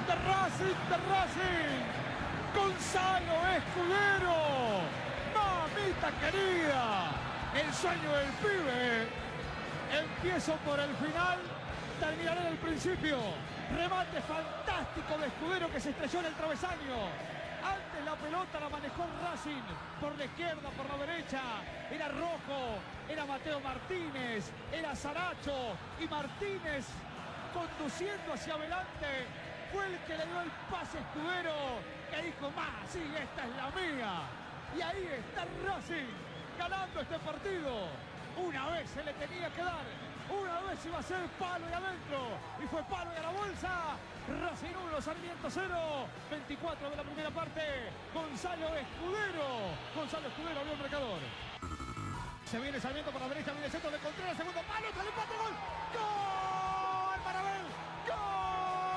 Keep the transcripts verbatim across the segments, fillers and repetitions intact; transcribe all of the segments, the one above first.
de Racing, de Racing. Gonzalo Escudero. Mamita querida. El sueño del pibe. Empiezo por el final, terminaré en el principio. Remate fantástico de Escudero que se estrelló en el travesaño. Antes la pelota la manejó Racing por la izquierda, por la derecha. Era Rojo, era Mateo Martínez, era Saracho. Y Martínez, conduciendo hacia adelante, fue el que le dio el pase a Escudero, que dijo, más, sí, esta es la mía. Y ahí está Racing, ganando este partido. Una vez se le tenía que dar, una vez iba a ser palo y adentro, y fue palo y a la bolsa. Racing uno, Sarmiento cero, veinticuatro de la primera parte. Gonzalo Escudero, Gonzalo Escudero abrió el marcador. Se viene Sarmiento por la derecha, viene el centro de Contreras, segundo palo, el empate, gol. ¡Gol para Abel! ¡Gol!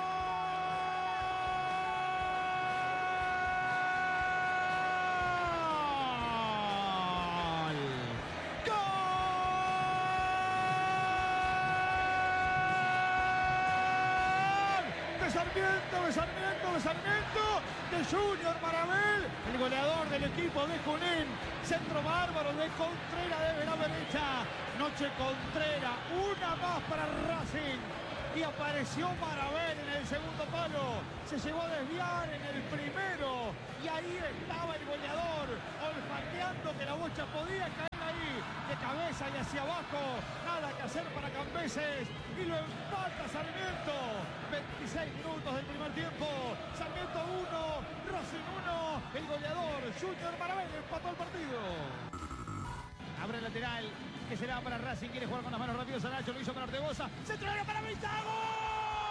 Sarmiento, de Sarmiento, de Sarmiento, de Junior Marabel, el goleador del equipo de Junín. Centro bárbaro de Contreras desde la derecha. Noche Contreras, una más para Racing. Y apareció Marabel en el segundo palo. Se llegó a desviar en el primero. Y ahí estaba el goleador, olfateando que la bocha podía caer ahí, de cabeza y hacia abajo. Nada que hacer para Cambeses. Y lo empata Sarmiento. veintiséis minutos del primer tiempo. Sarmiento uno, Racing uno. El goleador, Junior Marabel, empató el partido. Abre el lateral, que será para Racing. Quiere jugar con las manos rápido. Saracho lo hizo con Ortegoza. Centro para Vista. ¡Gol!